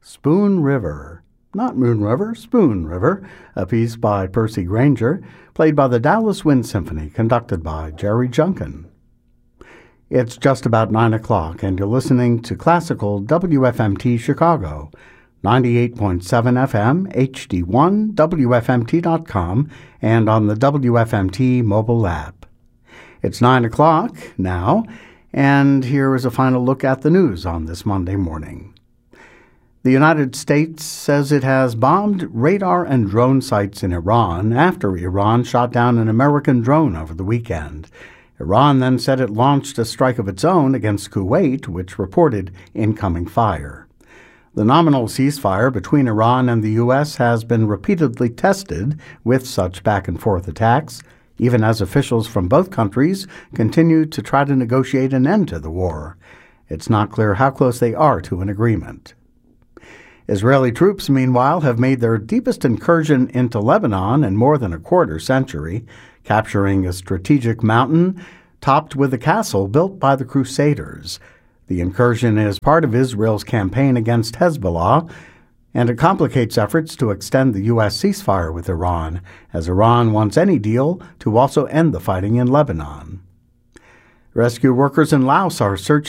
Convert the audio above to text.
Spoon River. Not Moon River, Spoon River, a piece by Percy Granger, played by the Dallas Wind Symphony, conducted by Jerry Junkin. It's just about 9 o'clock, and you're listening to classical WFMT Chicago, 98.7 FM, HD1, WFMT.com, and on the WFMT mobile app. It's 9 o'clock now, and here is a final look at the news on this Monday morning. The United States says it has bombed radar and drone sites in Iran after Iran shot down an American drone over the weekend. Iran then said it launched a strike of its own against Kuwait, which reported incoming fire. The nominal ceasefire between Iran and the U.S. has been repeatedly tested with such back-and-forth attacks, even as officials from both countries continue to try to negotiate an end to the war. It's not clear how close they are to an agreement. Israeli troops, meanwhile, have made their deepest incursion into Lebanon in more than a quarter century, capturing a strategic mountain topped with a castle built by the Crusaders. The incursion is part of Israel's campaign against Hezbollah, and it complicates efforts to extend the U.S. ceasefire with Iran, as Iran wants any deal to also end the fighting in Lebanon. Rescue workers in Laos are searching